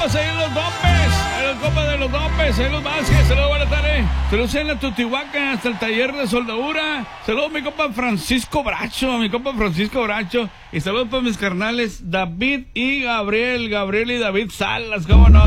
saludos ahí en los Dombes, a los compas de los Dombes, ahí los Vázquez, saludos, buenas tardes. Saludos en la Tutihuaca, hasta el taller de soldadura. Saludos mi compa Francisco Bracho. Y saludos para mis carnales David y Gabriel y David Salas, cómo no.